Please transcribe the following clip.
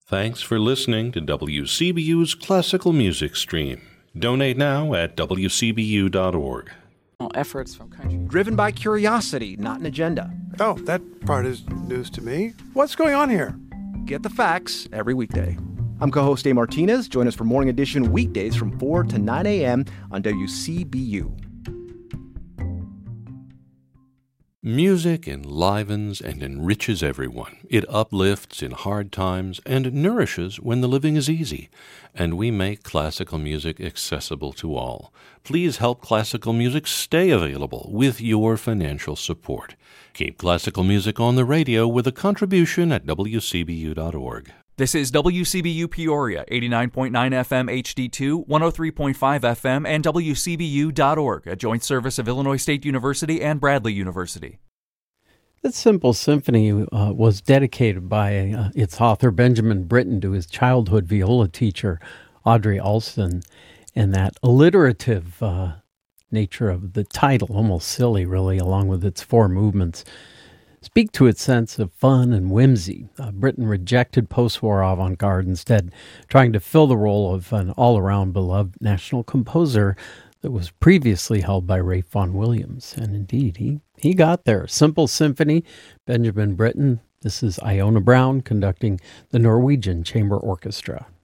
Thanks for listening to WCBU's Classical Music Stream. Donate now at wcbu.org. Efforts from country. Driven by curiosity, not an agenda. Oh, that part is news to me. What's going on here? Get the facts every weekday. I'm co-host Dave Martinez. Join us for Morning Edition weekdays from 4 to 9 a.m. on WCBU. Music enlivens and enriches everyone. It uplifts in hard times and nourishes when the living is easy. And we make classical music accessible to all. Please help classical music stay available with your financial support. Keep classical music on the radio with a contribution at wcbu.org. This is WCBU Peoria, 89.9 FM HD2, 103.5 FM, and WCBU.org, a joint service of Illinois State University and Bradley University. This simple symphony was dedicated by its author, Benjamin Britten, to his childhood viola teacher, Audrey Alston, and that alliterative nature of the title, almost silly, really, along with its four movements, speak to its sense of fun and whimsy. Britten rejected post-war avant-garde, instead trying to fill the role of an all-around beloved national composer that was previously held by Ralph Vaughan Williams. And indeed, he got there. Simple Symphony, Benjamin Britten. This is Iona Brown conducting the Norwegian Chamber Orchestra.